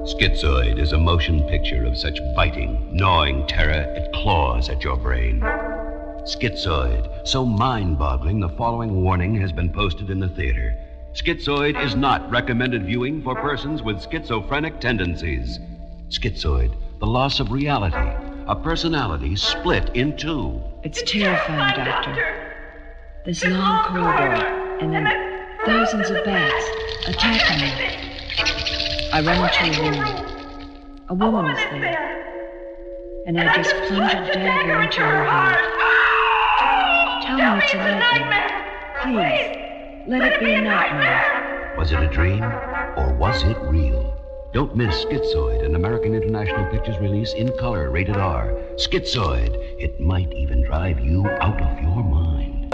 Schizoid is a motion picture of such biting, gnawing terror it claws at your brain. Schizoid, so mind-boggling the following warning has been posted in the theater. Schizoid is not recommended viewing for persons with schizophrenic tendencies. Schizoid, the loss of reality, a personality split in two. It's terrifying, Doctor. This long corridor, and then thousands of bats attacking me. I run into a room. A woman is there. And I just plunge a dagger into her heart. Tell me it's a nightmare. Please, let it be a nightmare. Was it a dream, or was it real? Don't miss Schizoid, an American International Pictures release in color, rated R. Schizoid. It might even drive you out of your mind.